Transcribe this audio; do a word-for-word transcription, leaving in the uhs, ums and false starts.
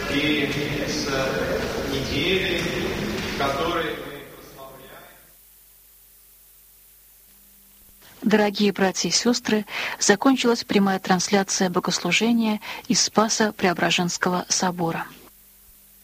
и с неделей, которые мы прославляем. Дорогие братья и сестры, закончилась прямая трансляция богослужения из Спаса-Преображенского собора.